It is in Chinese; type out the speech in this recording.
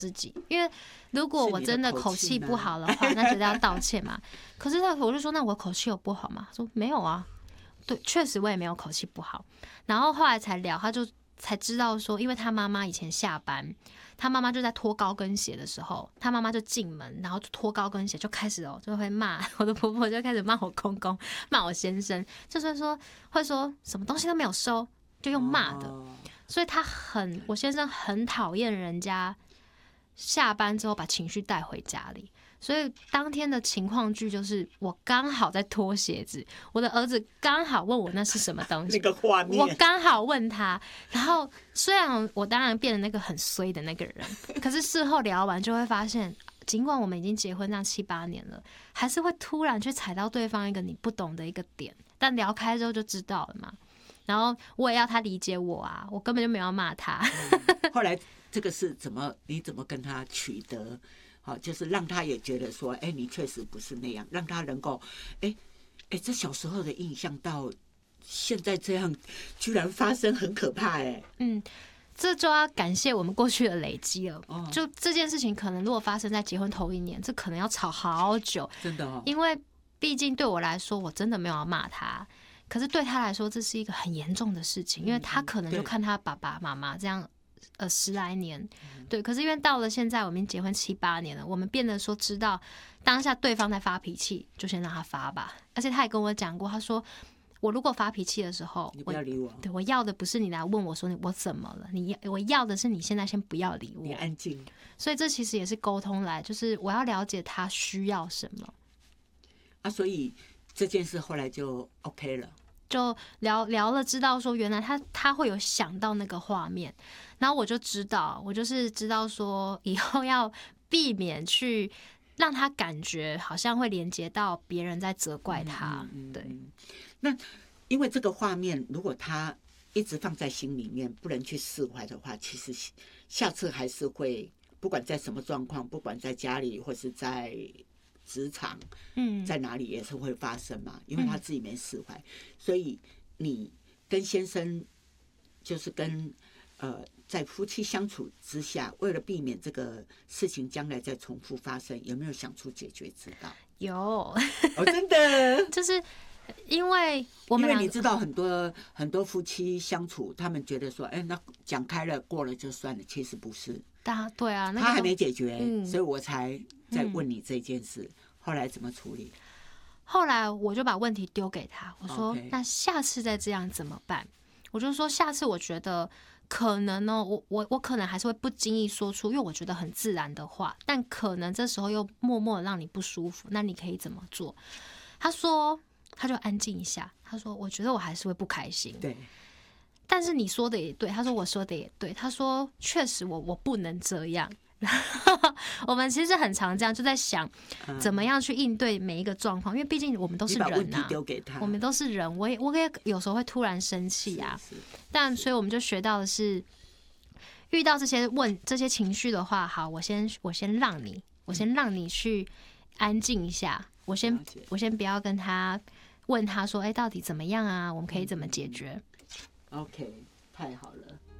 自己，因为如果我真的口气不好的话，那绝对要道歉嘛。可是我就说，那我口气有不好吗？他说没有啊，对，确实我也没有口气不好。然后后来才聊，他就才知道说，因为他妈妈以前下班，他妈妈就在脱高跟鞋的时候，他妈妈就进门，然后就脱高跟鞋就开始就会骂我的婆婆，就开始骂我公公，骂我先生，就是说会说什么东西都没有收，就用骂的。所以我先生很讨厌人家下班之后把情绪带回家里，所以当天的情况剧就是我刚好在脱鞋子，我的儿子刚好问我那是什么东西， 那个画面， 我刚好问他，然后虽然我当然变成那个很衰的那个人，可是事后聊完就会发现，尽管我们已经结婚这样7、8年了，还是会突然去踩到对方一个你不懂的一个点，但聊开之后就知道了嘛。然后我也要他理解我啊，我根本就没有要骂他。 后来这个是你怎么跟他取得？好，就是让他也觉得说，你确实不是那样，让他能够，这小时候的印象到现在这样，居然发生，很可怕这就要感谢我们过去的累积了。就这件事情，可能如果发生在结婚头1年，这可能要吵好久， 真的哦。 因为毕竟对我来说，我真的没有要骂他。可是对他来说，这是一个很严重的事情，因为他可能就看他爸爸妈妈这样10来年，对。可是因为到了现在，我们结婚7、8年了，我们变得说知道当下对方在发脾气，就先让他发吧。而且他也跟我讲过，他说我如果发脾气的时候， 你不要理我。 对，我要的不是你来问我说我怎么了，我要的是你现在先不要理我， 你安静。 所以这其实也是沟通来，就是我要了解他需要什么啊，所以这件事后来就 OK 了。 就聊了，知道说原来他会有想到那个画面，然后我就是知道说以后要避免去让他感觉好像会连接到别人在责怪他。对， 那因为这个画面，如果他一直放在心里面，不能去释怀的话，其实下次还是会，不管在什么状况，不管在家里或是在职场，在哪里也是会发生嘛，因为他自己没释怀，所以你跟先生就是在夫妻相处之下，为了避免这个事情将来再重复发生，有没有想出解决之道？ 有真的就是因为你知道很多夫妻相处，他们觉得说，那讲开了过了就算了，其实不是。 对啊， 他还没解决，所以我才在问你这件事。后来怎么处理？ 后来我就把问题丢给他，我说：“那下次再这样怎么办？”我就说：“下次我觉得可能呢，我可能还是会不经意说出，因为我觉得很自然的话，但可能这时候又默默的让你不舒服，那你可以怎么做？”他就安静一下，他说：“我觉得我还是会不开心。” 对。 但是你说的也对，他说我说的也对，他说确实我不能这样。我们其实很常这样，就在想怎么样去应对每一个状况，因为毕竟我们都是人啊， 你把问题丢给他， 我们都是人，我也有时候会突然生气啊。但所以我们就学到的是，遇到这些情绪的话，好，我先让你去安静一下，我先不要跟他问他说，到底怎么样啊？我们可以怎么解决？ OK， 太好了。